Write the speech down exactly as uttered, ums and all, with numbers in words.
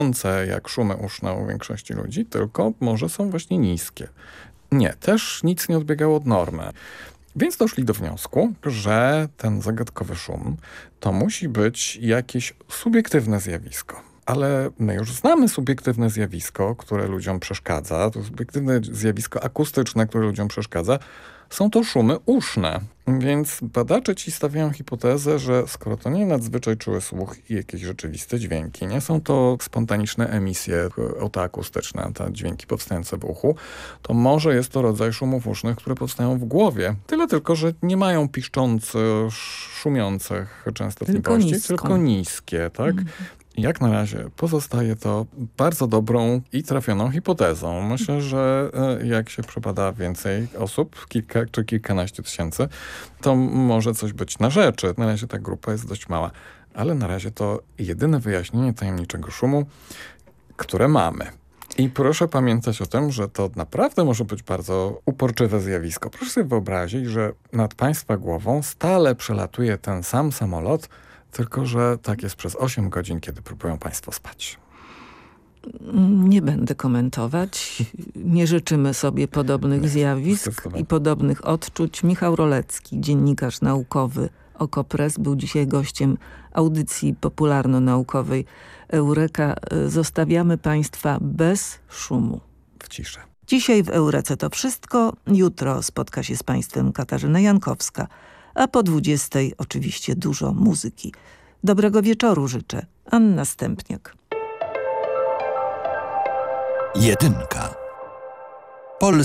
jak szumy uszne u większości ludzi, tylko może są właśnie niskie. Nie, też nic nie odbiegało od normy. Więc doszli do wniosku, że ten zagadkowy szum to musi być jakieś subiektywne zjawisko. Ale my już znamy subiektywne zjawisko, które ludziom przeszkadza. To subiektywne zjawisko akustyczne, które ludziom przeszkadza. Są to szumy uszne. Więc badacze ci stawiają hipotezę, że skoro to nie nadzwyczaj czuły słuch i jakieś rzeczywiste dźwięki, nie są to spontaniczne emisje otoakustyczne, te dźwięki powstające w uchu, to może jest to rodzaj szumów usznych, które powstają w głowie. Tyle tylko, że nie mają piszczących, szumiących częstotliwości, tylko, tylko niskie, tak? Mhm. Jak na razie pozostaje to bardzo dobrą i trafioną hipotezą. Myślę, że jak się przebada więcej osób, kilka czy kilkanaście tysięcy, to może coś być na rzeczy. Na razie ta grupa jest dość mała, ale na razie to jedyne wyjaśnienie tajemniczego szumu, które mamy. I proszę pamiętać o tym, że to naprawdę może być bardzo uporczywe zjawisko. Proszę sobie wyobrazić, że nad państwa głową stale przelatuje ten sam samolot, tylko że tak jest przez osiem godzin, kiedy próbują państwo spać. Nie będę komentować. Nie życzymy sobie podobnych zjawisk i podobnych odczuć. Michał Rolecki, dziennikarz naukowy Okopres, był dzisiaj gościem audycji popularno-naukowej Eureka. Zostawiamy państwa bez szumu. W ciszy. Dzisiaj w Eurece to wszystko. Jutro spotka się z państwem Katarzyna Jankowska. A po dwudziestej oczywiście dużo muzyki. Dobrego wieczoru życzę. Anna Stępniak. Jedynka.